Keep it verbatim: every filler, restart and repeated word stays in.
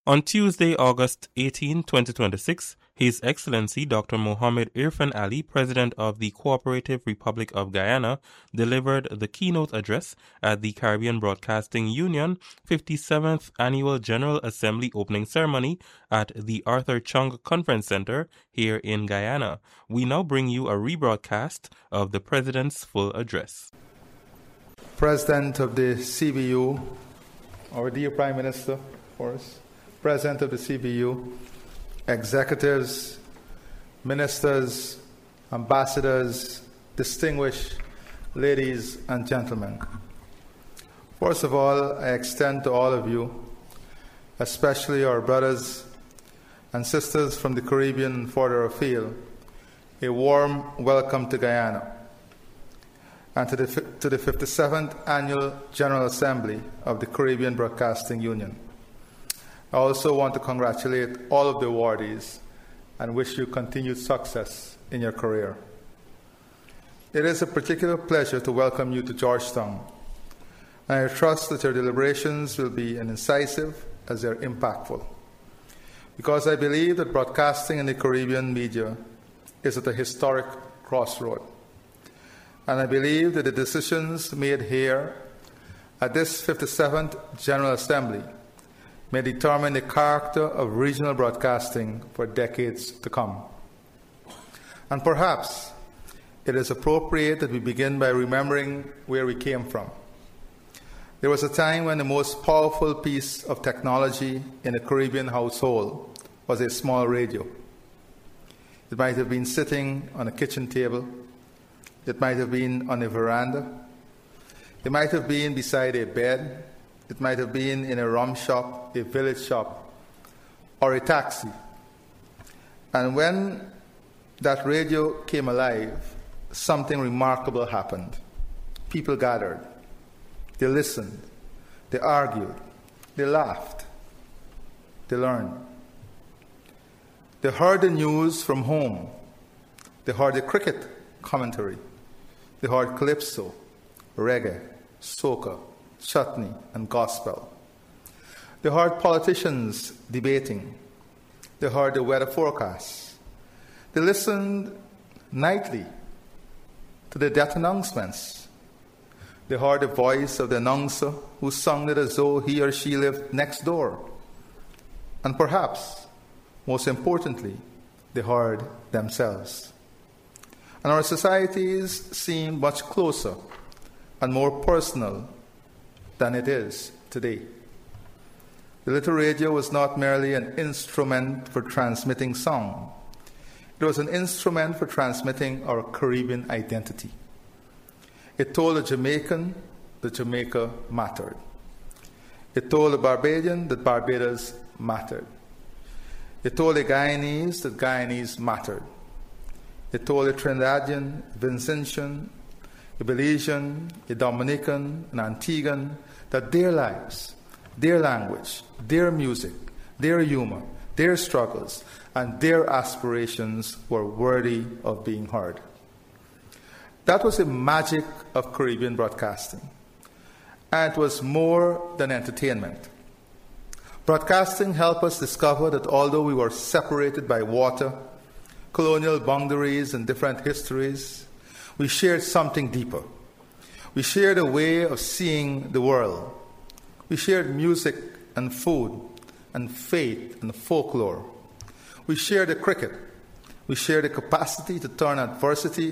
On Tuesday, August eighteenth, twenty twenty-six, His Excellency Doctor Mohammed Irfan Ali, President of the Cooperative Republic of Guyana, delivered the keynote address at the Caribbean Broadcasting Union fifty-seventh Annual General Assembly opening ceremony at the Arthur Chung Conference Center here in Guyana. We now bring you a rebroadcast of the President's full address. President of the C B U, our dear Prime Minister, for us. President of the C B U, executives, ministers, ambassadors, distinguished ladies and gentlemen. First of all, I extend to all of you, especially our brothers and sisters from the Caribbean and further afield, a warm welcome to Guyana and to the, to the fifty-seventh Annual General Assembly of the Caribbean Broadcasting Union. I also want to congratulate all of the awardees and wish you continued success in your career. It is a particular pleasure to welcome you to Georgetown, and I trust that your deliberations will be as incisive as they are impactful, because I believe that broadcasting in the Caribbean media is at a historic crossroad, and I believe that the decisions made here at this fifty-seventh General Assembly may determine the character of regional broadcasting for decades to come. And perhaps it is appropriate that we begin by remembering where we came from. There was a time when the most powerful piece of technology in a Caribbean household was a small radio. It might have been sitting on a kitchen table. It might have been on a veranda. It might have been beside a bed. It might have been in a rum shop, a village shop, or a taxi. And when that radio came alive, something remarkable happened. People gathered. They listened. They argued. They laughed. They learned. They heard the news from home. They heard the cricket commentary. They heard calypso, reggae, soca, chutney, and gospel. They heard politicians debating. They heard the weather forecasts. They listened nightly to the death announcements. They heard the voice of the announcer who sounded as though he or she lived next door. And perhaps, most importantly, they heard themselves. And our societies seem much closer and more personal than it is today. The little radio was not merely an instrument for transmitting sound. It was an instrument for transmitting our Caribbean identity. It told a Jamaican that Jamaica mattered. It told a Barbadian that Barbados mattered. It told a Guyanese that Guyanese mattered. It told a Trinidadian, Vincentian, a Belizean, a Dominican, an Antiguan, that their lives, their language, their music, their humor, their struggles, and their aspirations were worthy of being heard. That was the magic of Caribbean broadcasting. And it was more than entertainment. Broadcasting helped us discover that although we were separated by water, colonial boundaries, and different histories, we shared something deeper. We shared a way of seeing the world. We shared music and food and faith and folklore. We shared the cricket. We shared the capacity to turn adversity